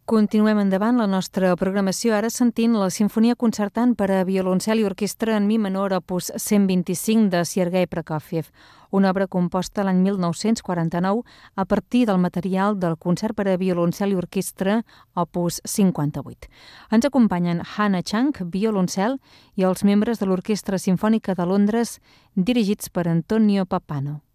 Continuem endavant la nostra programació, ara sentint la Simfonia concertant per a violoncel i orquestra en mi menor opus 125 de Sergei Prokofiev, una obra composta l'any 1949 a partir del material del concert per a violoncel i orquestra opus 58. Ens acompanyen Hannah Chang, violoncel, i els membres de l'Orquestra Simfònica de Londres, dirigits per Antonio Pappano.